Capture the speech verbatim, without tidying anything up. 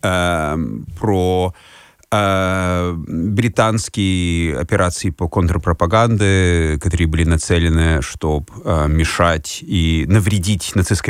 э, про э, британские операции по контрпропаганде, которые были нацелены, чтобы э, мешать и навредить нацистской